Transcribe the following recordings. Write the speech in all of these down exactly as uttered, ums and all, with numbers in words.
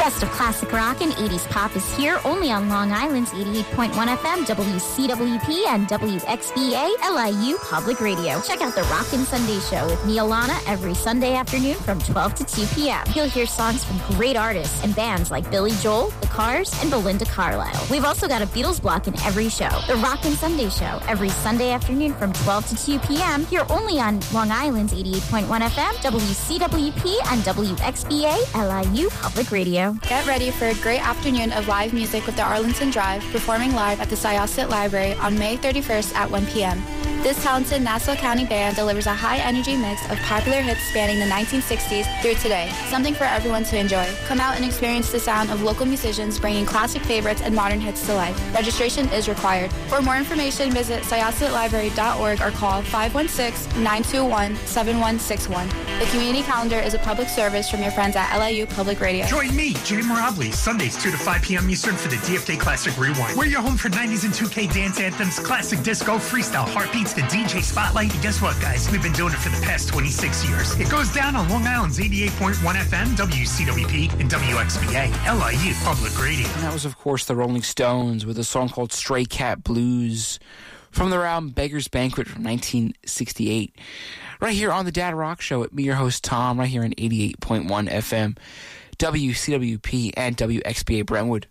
best of classic rock and eighties pop is here only on Long Island's eighty-eight point one F M, W C W P, and W X B A L I U Public Radio. Check out the Rockin' Sunday Show with Neil Lana every Sunday afternoon from twelve to two p.m. You'll hear songs from great artists and bands like Billy Joel, The Cars, and Belinda Carlisle. We've also got a Beatles block in every show. The Rockin' Sunday Show every Sunday afternoon from twelve to two p.m. here only on Long Island's eighty-eight point one F M, W C W P, and W X B A L I U Public Radio. Get ready for a great afternoon of live music with the Arlington Drive, performing live at the Syosset Library on May thirty-first at one p.m. This talented Nassau County band delivers a high-energy mix of popular hits spanning the nineteen sixties through today. Something for everyone to enjoy. Come out and experience the sound of local musicians bringing classic favorites and modern hits to life. Registration is required. For more information, visit syosset library dot org or call five one six, nine two one, seven one six one. The community calendar is a public service from your friends at L I U Public Radio. Join me, Jay Morabli, Sundays two to five p.m. Eastern for the D F K Classic Rewind. We're your home for nineties and two K dance anthems, classic disco, freestyle, heartbeats, the D J spotlight. And guess what, guys? We've been doing it for the past twenty-six years. It goes down on Long Island's eighty-eight point one F M, W C W P, and W X B A, L I U Public Radio. And that was, of course, the Rolling Stones with a song called Stray Cat Blues from their album Beggar's Banquet from nineteen sixty-eight. Right here on the Dad Rock Show with me, your host, Tom, right here on eighty-eight point one F M, W C W P, and W X B A Brentwood.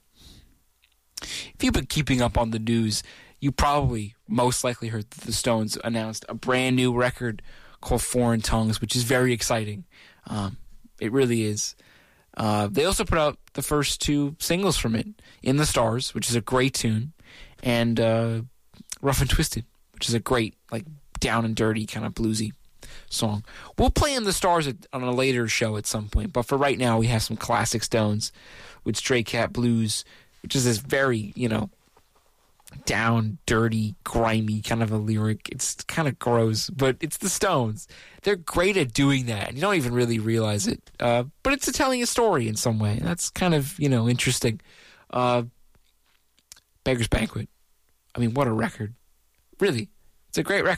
If you've been keeping up on the news, you probably most likely heard that the Stones announced a brand new record called Foreign Tongues, which is very exciting. Um, it really is. Uh, they also put out the first two singles from it, In the Stars, which is a great tune, and uh, Rough and Twisted, which is a great, like, down and dirty, kind of bluesy song. We'll play In the Stars at, on a later show at some point, but for right now, we have some classic Stones with Stray Cat Blues, which is this very, you know, down, dirty, grimy kind of a lyric. It's kind of gross, but it's the Stones. They're great at doing that, and you don't even really realize it. Uh, but it's a telling a story in some way. That's kind of, you know, interesting. Uh, Beggar's Banquet. I mean, what a record. Really. It's a great record.